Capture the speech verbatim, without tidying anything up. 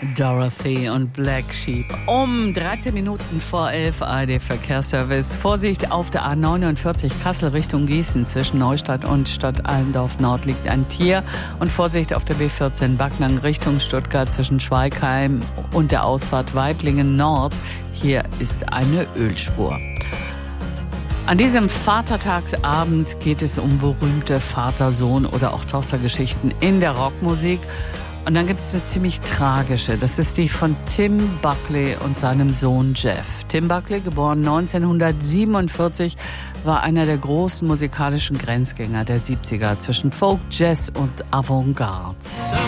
Dorothy und Black Sheep. Um dreizehn Minuten vor elf A R D-Verkehrsservice. Vorsicht auf der A neunundvierzig Kassel Richtung Gießen. Zwischen Neustadt und Stadt Allendorf Nord liegt ein Tier. Und Vorsicht auf der B vierzehn Backnang Richtung Stuttgart zwischen Schweigheim und der Ausfahrt Weiblingen Nord. Hier ist eine Ölspur. An diesem Vatertagsabend geht es um berühmte Vater-Sohn- oder auch Tochtergeschichten in der Rockmusik. Und dann gibt es eine ziemlich tragische. Das ist die von Tim Buckley und seinem Sohn Jeff. Tim Buckley, geboren neunzehnhundertsiebenundvierzig, war einer der großen musikalischen Grenzgänger der siebziger zwischen Folk, Jazz und Avantgarde.